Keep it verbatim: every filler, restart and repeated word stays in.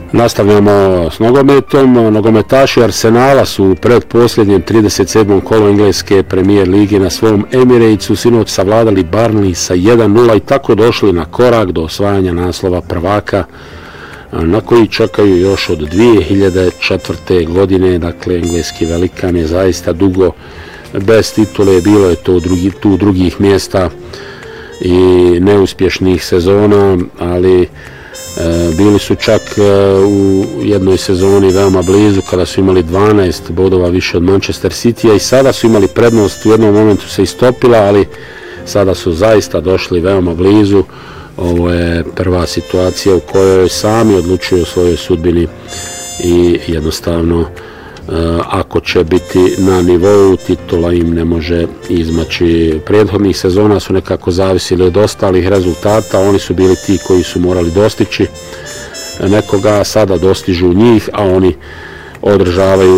Nastavljamo s nogometom. Nogometaši Arsenala su u predposljednjem trideset sedmom kolu engleske premijer lige na svom Emiratesu sinoć savladali Burnley sa jedan nula i tako došli na korak do osvajanja naslova prvaka, na koji čekaju još od dvije hiljade četvrte. godine. Dakle, engleski velikan je zaista dugo bez titule, bilo je to drugi, tu drugih mjesta i neuspješnih sezona, ali E, bili su čak e, u jednoj sezoni veoma blizu kada su imali dvanaest bodova više od Manchester Citya i sada su imali prednost, u jednom momentu se istopila, ali sada su zaista došli veoma blizu. Ovo je prva situacija u kojoj sami odlučuju o svojoj sudbini i jednostavno ako će biti na nivou, titula im ne može izmaći. Prethodnih sezona su nekako zavisili od ostalih rezultata, oni su bili ti koji su morali dostići nekoga, sada dostižu njih, a oni održavaju